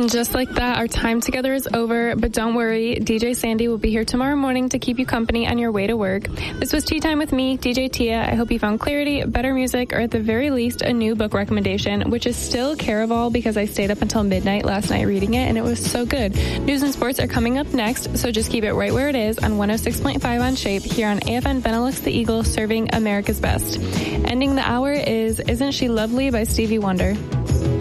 And just like that, our time together is over, but don't worry, DJ Sandy will be here tomorrow morning to keep you company on your way to work. This was Tea Time with me, DJ Tia. I hope you found clarity, better music, or at the very least, a new book recommendation, which is still Caraval because I stayed up until midnight last night reading it, and it was so good. News and sports are coming up next, so just keep it right where it is on 106.5 on Shape here on AFN Benelux the Eagle, serving America's best. Ending the hour is Isn't She Lovely by Stevie Wonder.